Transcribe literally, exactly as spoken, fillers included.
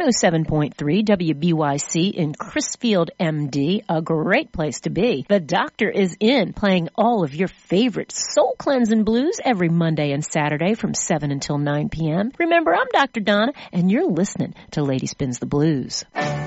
oh seven point three W B Y C in Crisfield, M D, a great place to be. The Doctor is in, playing all of your favorite soul cleansing blues every Monday and Saturday from seven until nine p.m. Remember, I'm Doctor Donna, and you're listening to Lady Spins the Blues.